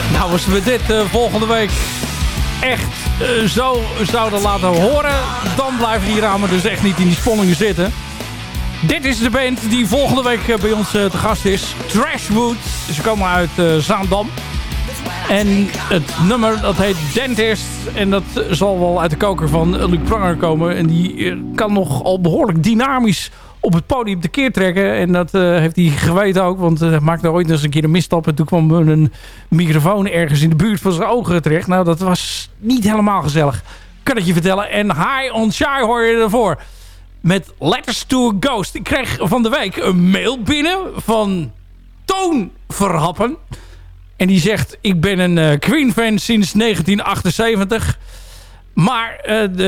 Nou, als we dit volgende week echt zo zouden laten horen, dan blijven die ramen dus echt niet in die spanningen zitten. Dit is de band die volgende week bij ons te gast is. Trashwood. Ze komen uit Zaandam. En het nummer dat heet Dentist. En dat zal wel uit de koker van Luc Pranger komen. En die kan nogal behoorlijk dynamisch op het podium tekeer trekken. En dat heeft hij geweten ook. Want hij maakte ooit eens een keer een misstap. En toen kwam een microfoon ergens in de buurt van zijn ogen terecht. Nou, dat was niet helemaal gezellig. Kan ik je vertellen. En High on Shy hoor je ervoor. Met Letters to a Ghost. Ik kreeg van de week een mail binnen van Toon Verhappen. En die zegt, ik ben een Queen-fan sinds 1978. Maar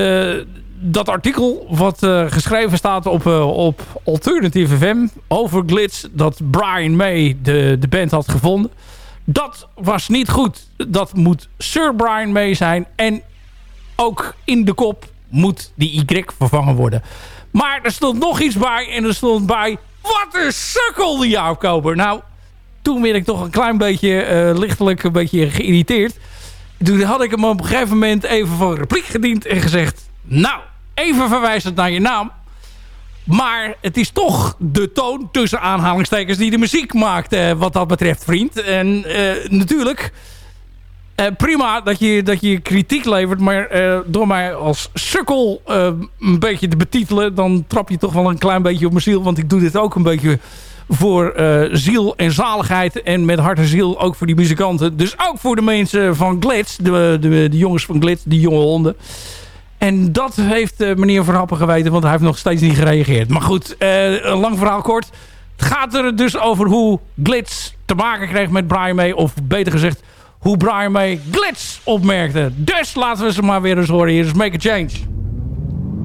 dat artikel wat geschreven staat op Alternative FM over Glitz, dat Brian May de band had gevonden, dat was niet goed. Dat moet Sir Brian May zijn. En ook in de kop moet die Y vervangen worden. Maar er stond nog iets bij. En er stond bij, wat een sukkel die Jaap Koper. Nou, toen werd ik toch een klein beetje lichtelijk een beetje geïrriteerd. Toen had ik hem op een gegeven moment even van repliek gediend en gezegd, nou, even verwijzend naar je naam. Maar het is toch de Toon tussen aanhalingstekens die de muziek maakt wat dat betreft, vriend. En natuurlijk, prima dat je kritiek levert, maar door mij als sukkel een beetje te betitelen, dan trap je toch wel een klein beetje op mijn ziel. Want ik doe dit ook een beetje voor ziel en zaligheid. En met hart en ziel ook voor die muzikanten. Dus ook voor de mensen van Glitz. De jongens van Glitz, die jonge honden. En dat heeft meneer Verhappen geweten. Want hij heeft nog steeds niet gereageerd. Maar goed, een lang verhaal kort. Het gaat er dus over hoe Glitz te maken kreeg met Brian May. Of beter gezegd, hoe Brian May Glitz opmerkte. Dus laten we ze maar weer eens horen. Hier is Make a Change.